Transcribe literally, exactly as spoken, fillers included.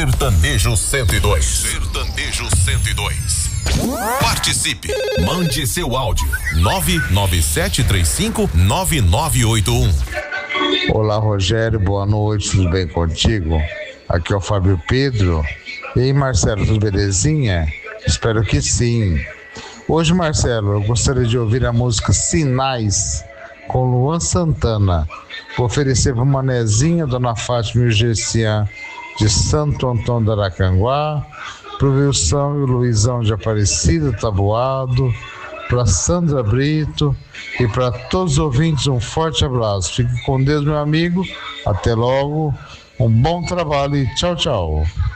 Sertanejo cento e dois. Sertanejo cento e dois. Participe. Mande seu áudio. nove nove sete três cinco nove nove oito um. Olá, Rogério, boa noite, tudo bem contigo? Aqui é o Fábio Pedro. E aí, Marcelo, tudo belezinha? Espero que sim. Hoje, Marcelo, eu gostaria de ouvir a música Sinais com Luan Santana. Vou oferecer para uma Nezinha, Dona Fátima e o Gercian de Santo Antônio do Aracanguá, para o Wilson e o Luizão de Aparecida, Taboado, para Sandra Brito e para todos os ouvintes um forte abraço. Fique com Deus, meu amigo. Até logo. Um bom trabalho e tchau, tchau.